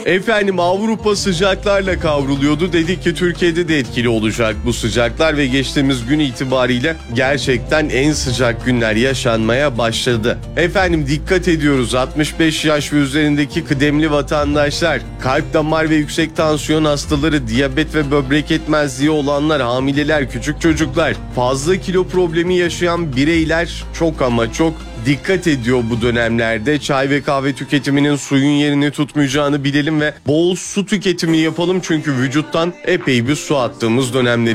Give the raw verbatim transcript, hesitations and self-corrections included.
Efendim Avrupa sıcaklarla kavruluyordu. Dedik ki Türkiye'de de etkili olacak bu sıcaklar ve geçtiğimiz gün itibariyle gerçekten en sıcak günler yaşanmaya başladı. Efendim dikkat ediyoruz, altmış beş yaş ve üzerindeki kıdemli vatandaşlar, kalp damar ve yüksek tansiyon hastaları, diyabet ve böbrek yetmezliği olanlar, hamileler, küçük çocuklar, fazla kilo problemi yaşayan bireyler çok ama çok dikkat ediyor bu dönemlerde. Çay ve kahve tüketiminin suyun yerini tutmayacağını bilelim ve bol su tüketimi yapalım çünkü vücuttan epey bir su attığımız dönemleri